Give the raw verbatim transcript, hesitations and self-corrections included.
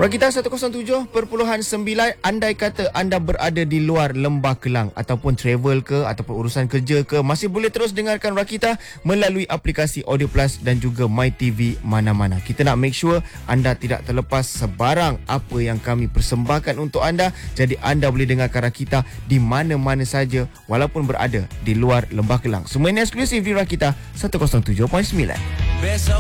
Rakita seratus tujuh perpuluhan sembilan, andai kata anda berada di luar Lembah Kelang ataupun travel ke ataupun urusan kerja ke, masih boleh terus dengarkan Rakita melalui aplikasi Audio Plus dan juga MyTV mana-mana. Kita nak make sure anda tidak terlepas sebarang apa yang kami persembahkan untuk anda. Jadi anda boleh dengarkan Rakita di mana-mana saja walaupun berada di luar Lembah Kelang. Semua ini eksklusif di Rakita seratus tujuh perpuluhan sembilan. Besok